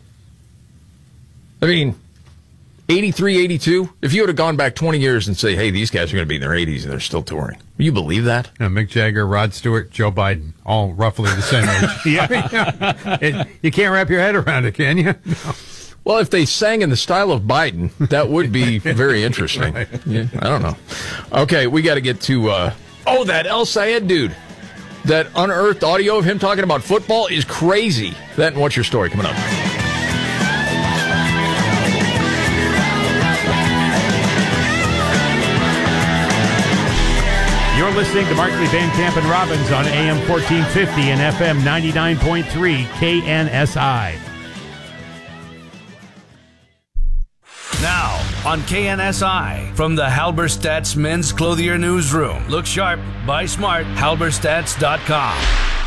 I mean, eighty-three, eighty-two, if you would have gone back twenty years and say, hey, these guys are going to be in their eighties and they're still touring. You believe that? Yeah, Mick Jagger, Rod Stewart, Joe Biden, all roughly the same age. yeah. I mean, it, you can't wrap your head around it, can you? No. Well, if they sang in the style of Biden, that would be very interesting. Right. Yeah, I don't know. Okay, we got to get to, uh, oh, that El Sayed dude. That unearthed audio of him talking about football is crazy. That and what's your story coming up? You're listening to Markley, Van Camp, and Robbins on A M fourteen fifty and F M ninety-nine point three K N S I. Now, on K N S I, from the Halberstadt's Men's Clothier Newsroom. Look sharp, buy smart, halberstadts dot com.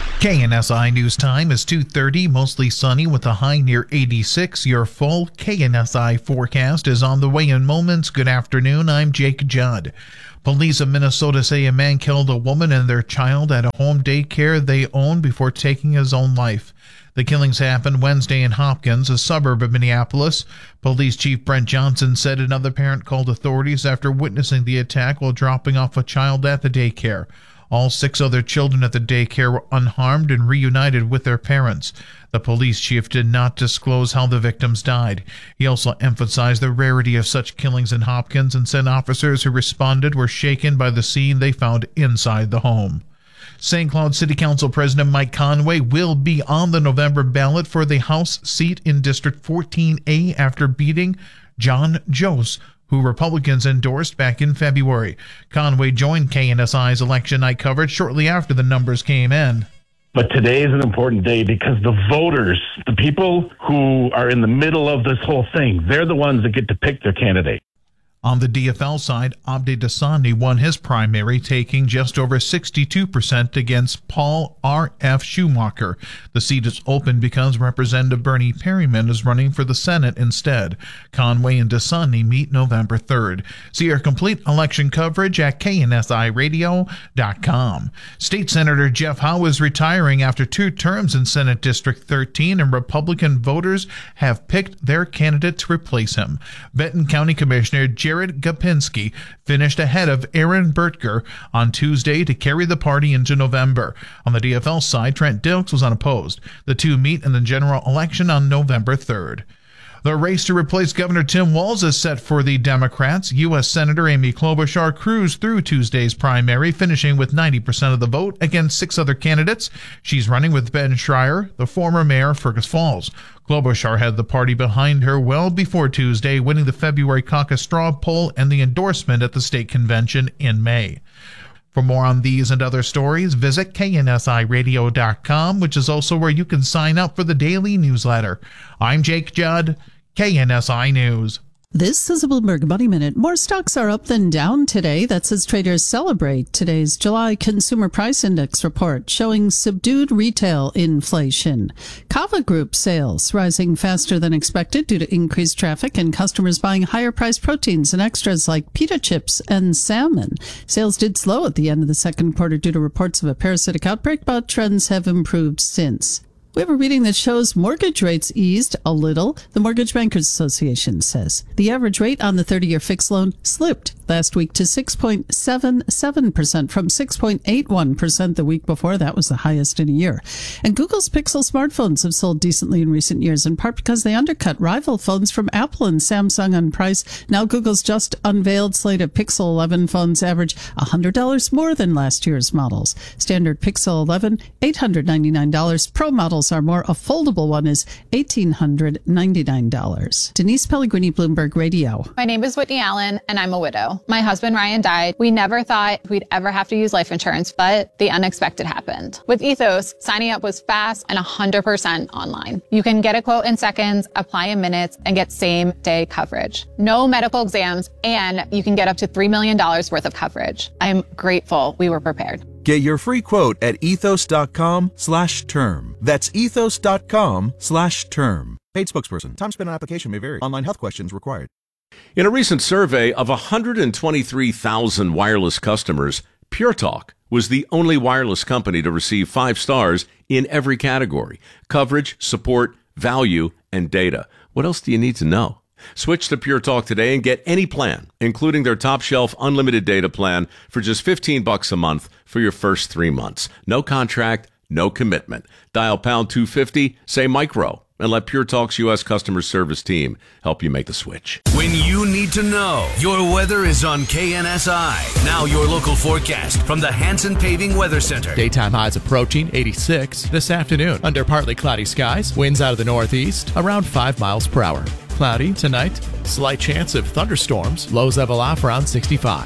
K N S I News Time is two thirty, mostly sunny with a high near eighty-six. Your full K N S I forecast is on the way in moments. Good afternoon, I'm Jake Judd. Police of Minnesota say a man killed a woman and their child at a home daycare they owned before taking his own life. The killings happened Wednesday in Hopkins, a suburb of Minneapolis. Police Chief Brent Johnson said another parent called authorities after witnessing the attack while dropping off a child at the daycare. All six other children at the daycare were unharmed and reunited with their parents. The police chief did not disclose how the victims died. He also emphasized the rarity of such killings in Hopkins and said officers who responded were shaken by the scene they found inside the home. Saint Cloud City Council President Mike Conway will be on the November ballot for the House seat in District fourteen A after beating John Jost, who Republicans endorsed back in February. Conway joined K N S I's election night coverage shortly after the numbers came in. But today is an important day because the voters, the people who are in the middle of this whole thing, they're the ones that get to pick their candidate. On the D F L side, Abdi Dasani won his primary, taking just over sixty-two percent against Paul R F Schumacher. The seat is open because Representative Bernie Perryman is running for the Senate instead. Conway and Dasani meet November third. See our complete election coverage at K N S I radio dot com. State Senator Jeff Howe is retiring after two terms in Senate District thirteen, and Republican voters have picked their candidate to replace him. Benton County Commissioner Jared Gopinski finished ahead of Aaron Bertger on Tuesday to carry the party into November. On the D F L side, Trent Dilks was unopposed. The two meet in the general election on November third. The race to replace Governor Tim Walz is set for the Democrats. U S Senator Amy Klobuchar cruised through Tuesday's primary, finishing with ninety percent of the vote against six other candidates. She's running with Ben Schreier, the former mayor of Fergus Falls. Klobuchar had the party behind her well before Tuesday, winning the February caucus straw poll and the endorsement at the state convention in May. For more on these and other stories, visit K N S I radio dot com, which is also where you can sign up for the daily newsletter. I'm Jake Judd, K N S I News. This is a Bloomberg Money Minute. More stocks are up than down today. That's as traders celebrate today's July Consumer Price Index report showing subdued retail inflation. Kava Group sales rising faster than expected due to increased traffic and customers buying higher priced proteins and extras like pita chips and salmon. Sales did slow at the end of the second quarter due to reports of a parasitic outbreak, but trends have improved since. We have a reading that shows mortgage rates eased a little, the Mortgage Bankers Association says. The average rate on the thirty-year fixed loan slipped last week to six point seven seven percent from six point eight one percent the week before. That was the highest in a year. And Google's Pixel smartphones have sold decently in recent years, in part because they undercut rival phones from Apple and Samsung on price. Now Google's just unveiled slate of Pixel eleven phones average one hundred dollars more than last year's models. Standard Pixel eleven, eight hundred ninety-nine dollars. Pro models are more. A foldable one is one thousand eight hundred ninety-nine dollars. Denise Pellegrini, Bloomberg Radio. My name is Whitney Allen, and I'm a widow. My husband, Ryan, died. We never thought we'd ever have to use life insurance, but the unexpected happened. With Ethos, signing up was fast and one hundred percent online. You can get a quote in seconds, apply in minutes, and get same-day coverage. No medical exams, and you can get up to three million dollars worth of coverage. I'm grateful we were prepared. Get your free quote at ethos.com slash term. That's ethos.com slash term. Paid spokesperson. Time spent on application may vary. Online health questions required. In a recent survey of one hundred twenty-three thousand wireless customers, Pure Talk was the only wireless company to receive five stars in every category: coverage, support, value, and data. What else do you need to know? Switch to Pure Talk today and get any plan, including their top shelf unlimited data plan, for just fifteen bucks a month for your first three months. No contract, no commitment. Dial pound two fifty, say micro, and let Pure Talk's U S customer service team help you make the switch. When you need to know, your weather is on K N S I. Now your local forecast from the Hanson Paving Weather Center. Daytime highs approaching eighty-six this afternoon. Under partly cloudy skies, winds out of the northeast around five miles per hour. Cloudy tonight, slight chance of thunderstorms, lows level off around sixty-five.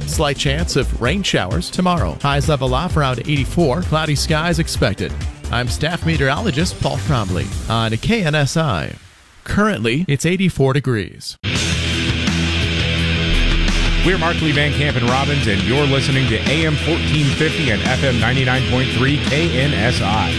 Slight chance of rain showers tomorrow. Highs level off around eighty-four. Cloudy skies expected. I'm staff meteorologist Paul Trombley on K N S I. Currently, it's eighty-four degrees. We're Markley, Van Camp, and Robbins, and you're listening to A M fourteen fifty and F M ninety-nine point three K N S I.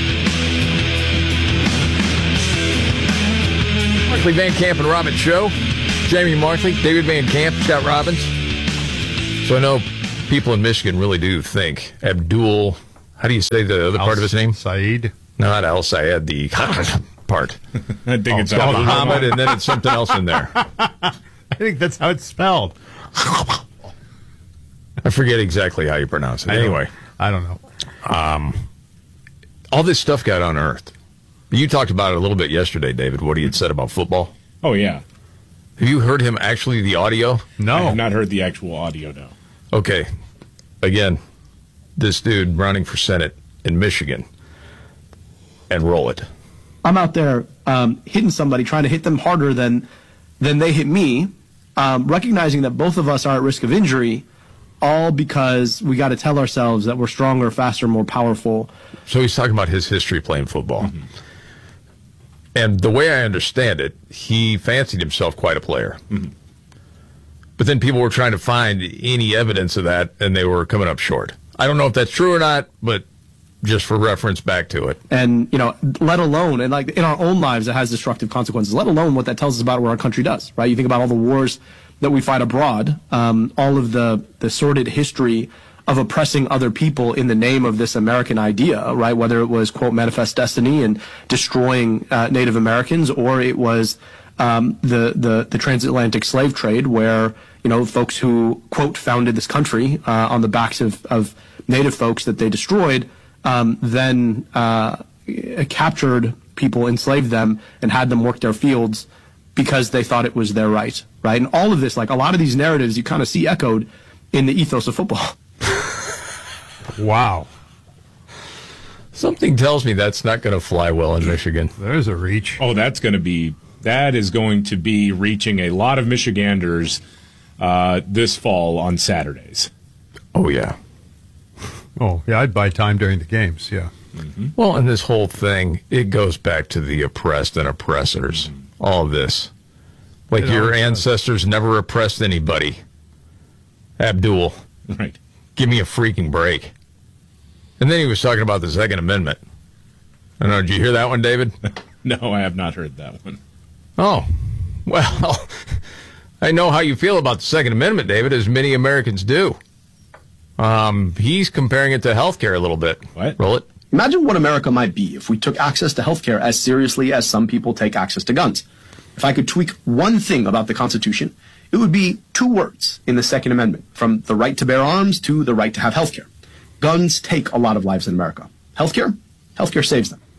Markley, Van Camp, and Robbins Show. Jamie Markley, David Van Camp, Scott Robbins. So I know people in Michigan really do think Abdul, how do you say the other Al part of his name? Saeed. No, not Al Sayed, the part. I think oh, it's got Muhammad, and then it's something else in there. I think that's how it's spelled. I forget exactly how you pronounce it. I Anyway. Don't, I don't know. Um, all this stuff got unearthed. You talked about it a little bit yesterday, David, what he had said about football. Oh, yeah. Have you heard him actually, the audio? No. I have not heard the actual audio, no. Okay. Again, this dude running for Senate in Michigan. And roll it. I'm out there um, hitting somebody, trying to hit them harder than than they hit me, um, recognizing that both of us are at risk of injury, all because we got to tell ourselves that we're stronger, faster, more powerful. So he's talking about his history playing football. Mm-hmm. And the way I understand it, he fancied himself quite a player. Mm-hmm. But then people were trying to find any evidence of that, and they were coming up short. I don't know if that's true or not, but just for reference back to it. And, you know, let alone, and like in our own lives, it has destructive consequences, let alone what that tells us about what our country does, right? You think about all the wars that we fight abroad, um, all of the, the sordid history of oppressing other people in the name of this American idea, right? Whether it was, quote, manifest destiny and destroying uh, Native Americans, or it was um, the, the, the transatlantic slave trade where, you know, folks who, quote, founded this country uh, on the backs of, of Native folks that they destroyed, Um, then uh, captured people, enslaved them, and had them work their fields because they thought it was their right, right? And all of this, like a lot of these narratives, you kind of see echoed in the ethos of football. Wow. Something tells me that's not going to fly well in Michigan. There's a reach. Oh, that's going to be, that is going to be reaching a lot of Michiganders uh, this fall on Saturdays. Oh, yeah. Oh, yeah, I'd buy time during the games, yeah. Mm-hmm. Well, and this whole thing, it goes back to the oppressed and oppressors. Mm-hmm. All of this. Like it your ancestors does. Never oppressed anybody. Abdul. Right. Give me a freaking break. And then he was talking about the Second Amendment. I don't know, did you hear that one, David? No, I have not heard that one. Oh, well, I know how you feel about the Second Amendment, David, as many Americans do. Um, he's comparing it to healthcare a little bit. What? Roll it. Imagine what America might be if we took access to healthcare as seriously as some people take access to guns. If I could tweak one thing about the Constitution, it would be two words in the Second Amendment, from the right to bear arms to the right to have healthcare. Guns take a lot of lives in America. Healthcare? Healthcare saves them.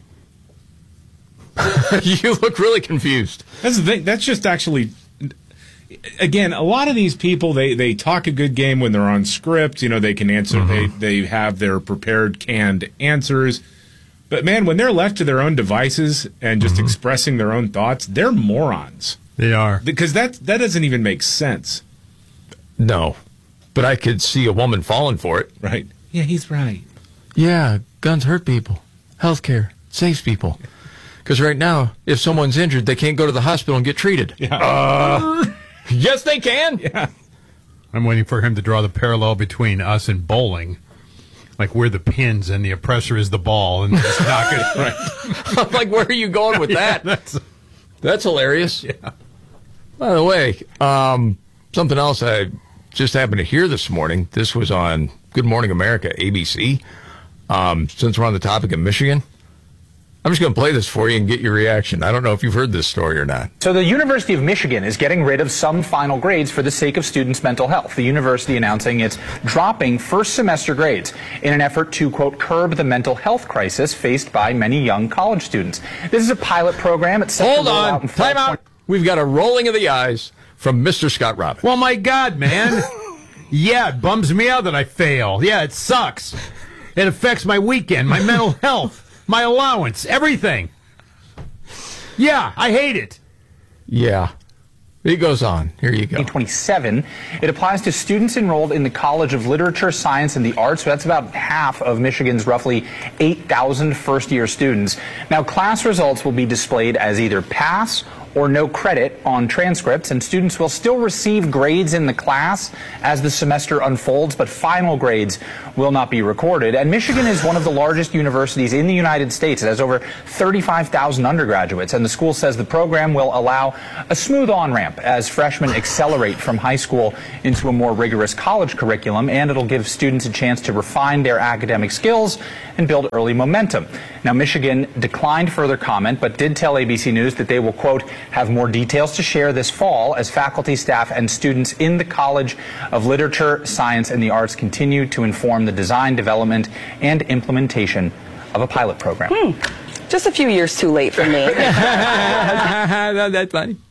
You look really confused. That's the thing. That's just actually... Again, a lot of these people, they, they talk a good game when they're on script. You know, they can answer, mm-hmm. they, they have their prepared, canned answers. But, man, when they're left to their own devices and just mm-hmm. expressing their own thoughts, they're morons. They are. Because that, that doesn't even make sense. No. But I could see a woman falling for it. Right. Yeah, he's right. Yeah, guns hurt people. Healthcare saves people. Because right now, if someone's injured, they can't go to the hospital and get treated. Yeah. Uh, yes, they can. Yeah. I'm waiting for him to draw the parallel between us and bowling. Like we're the pins and the oppressor is the ball, and just knock it right. Like, where are you going with yeah, that? That's, that's hilarious. Yeah. By the way, um, something else I just happened to hear this morning. This was on Good Morning America, A B C. Um, since we're on the topic of Michigan, I'm just going to play this for you and get your reaction. I don't know if you've heard this story or not. So the University of Michigan is getting rid of some final grades for the sake of students' mental health. The university announcing it's dropping first semester grades in an effort to, quote, curb the mental health crisis faced by many young college students. This is a pilot program. It's set Hold to roll on. out in Time out. We've got a rolling of the eyes from Mister Scott Robbins. Well, my God, man. Yeah, it bums me out that I fail. Yeah, it sucks. It affects my weekend, my mental health. My allowance, everything. Yeah, I hate it. Yeah. He goes on. Here you go. twenty twenty-seven. It applies to students enrolled in the College of Literature, Science, and the Arts. So that's about half of Michigan's roughly eight thousand first-year students. Now, class results will be displayed as either pass or no credit on transcripts, and students will still receive grades in the class as the semester unfolds, but final grades will not be recorded. And Michigan is one of the largest universities in the United States. It has over thirty-five thousand undergraduates, and the school says the program will allow a smooth on-ramp as freshmen accelerate from high school into a more rigorous college curriculum, and it'll give students a chance to refine their academic skills and build early momentum. Now, Michigan declined further comment, but did tell A B C News that they will, quote, have more details to share this fall as faculty, staff, and students in the College of Literature, Science, and the Arts continue to inform the design, development, and implementation of a pilot program. Hmm. Just a few years too late for me. That's funny.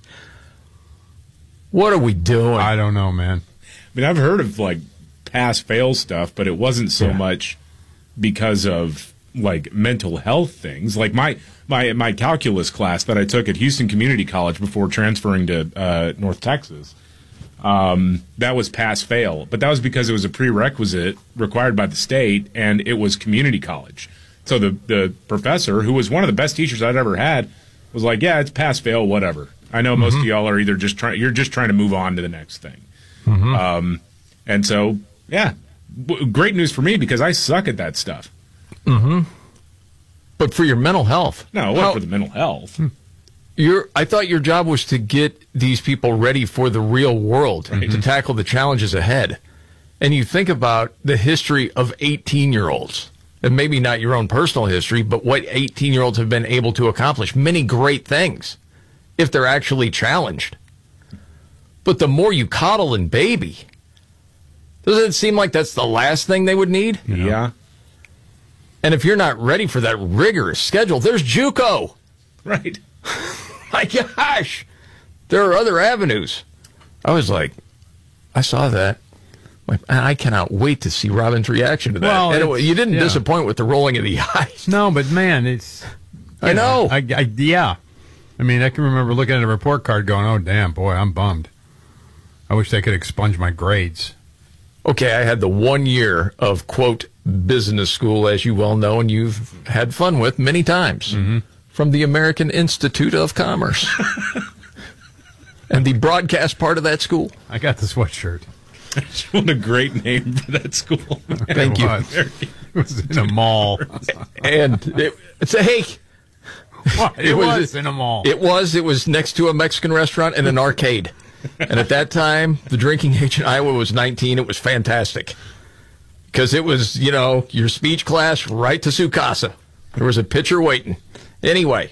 What are we doing? I don't know, man. I mean, I've heard of, like, pass-fail stuff, but it wasn't so yeah. much because of, like, mental health things. Like, my, my, my calculus class that I took at Houston Community College before transferring to uh, North Texas, um, that was pass-fail. But that was because it was a prerequisite required by the state, and it was community college. So the, the professor, who was one of the best teachers I'd ever had, was like, yeah, it's pass-fail, whatever. I know mm-hmm. most of y'all are either just trying, you're just trying to move on to the next thing. Mm-hmm. Um, and so, yeah, w- great news for me because I suck at that stuff. Mm-hmm. But for your mental health. No, what for the mental health? You're, I thought your job was to get these people ready for the real world, right. to tackle the challenges ahead. And you think about the history of eighteen-year-olds, and maybe not your own personal history, but what eighteen-year-olds have been able to accomplish. Many great things, if they're actually challenged. But the more you coddle and baby, doesn't it seem like that's the last thing they would need? Yeah. yeah. And if you're not ready for that rigorous schedule, there's JUCO. Right. My gosh. There are other avenues. I was like, I saw that. And I cannot wait to see Robin's reaction to that. Well, and it, you didn't yeah. disappoint with the rolling of the eyes. No, but man, it's... I know. know. I, I, yeah. I mean, I can remember looking at a report card going, oh, damn, boy, I'm bummed. I wish they could expunge my grades. Okay, I had the one year of, quote, business school, as you well know, and you've had fun with many times, mm-hmm. from the American Institute of Commerce. And the broadcast part of that school. I got the sweatshirt. What a great name for that school. Thank it you. Was. It was in a mall. And it, it's a, hey... What? It, it was, was in a mall. It was. It was next to a Mexican restaurant and an arcade. And at that time, the drinking age in Iowa was nineteen. It was fantastic. Because it was, you know, your speech class right to su casa. There was a pitcher waiting. Anyway,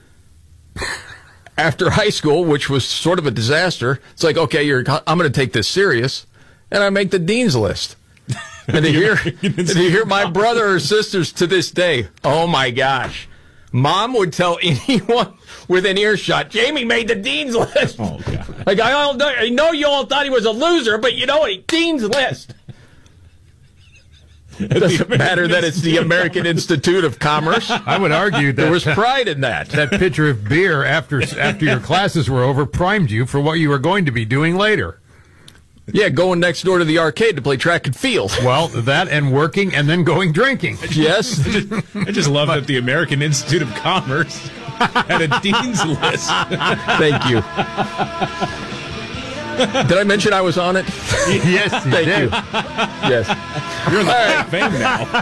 after high school, which was sort of a disaster, it's like, okay, you're, I'm going to take this serious. And I make the dean's list. And to hear, and to hear my brother or sisters to this day, oh, my gosh. Mom would tell anyone within earshot, Jamie made the dean's list. Oh, God. Like, I, all, I know you all thought he was a loser, but you know what? Dean's list. It doesn't matter that it's the American Institute of Commerce. I would argue that there was pride in that. That pitcher of beer after after your classes were over primed you for what you were going to be doing later. Yeah, going next door to the arcade to play track and field. Well, that and working and then going drinking. Yes. I just, I just love that the American Institute of Commerce had a dean's list. Thank you. Did I mention I was on it? Yes, you Thank did. you. Yes. You're in the Hall of Fame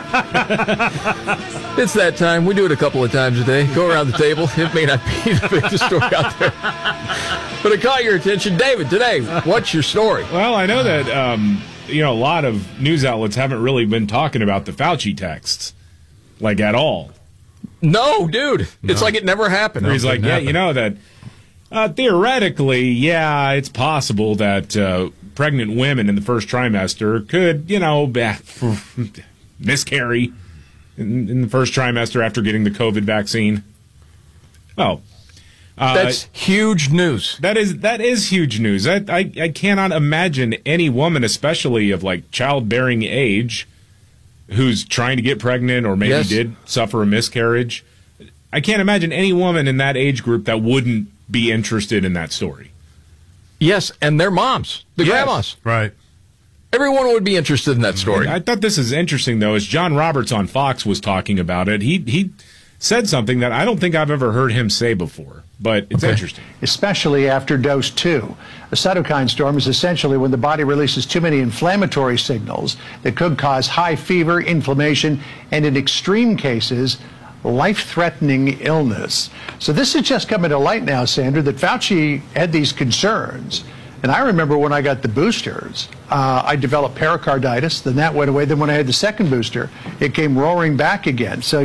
now. It's that time. We do it a couple of times a day. Go around the table. It may not be the biggest story out there. But it caught your attention. David, today, what's your story? Well, I know that um, you know a lot of news outlets haven't really been talking about the Fauci texts, like, at all. No, dude. No. It's like it never happened. No, he's like, yeah, happen. you know that... Uh, theoretically, yeah, it's possible that uh, pregnant women in the first trimester could, you know, miscarry in, in the first trimester after getting the COVID vaccine. Oh, uh, that's huge news. That is that is huge news. I, I I cannot imagine any woman, especially of like childbearing age, who's trying to get pregnant or maybe yes. did suffer a miscarriage. I can't imagine any woman in that age group that wouldn't be interested in that story. Yes, and their moms, the Yes. grandmas. Right. Everyone would be interested in that story. I thought this is interesting, though, as John Roberts on Fox was talking about it. He he said something that I don't think I've ever heard him say before, but it's Okay. interesting. Especially after dose two. A cytokine storm is essentially when the body releases too many inflammatory signals that could cause high fever, inflammation, and in extreme cases, life-threatening illness. So this is just coming to light now, Sandra, that Fauci had these concerns. And I remember when I got the boosters, uh, I developed pericarditis, then that went away. Then when I had the second booster, it came roaring back again. So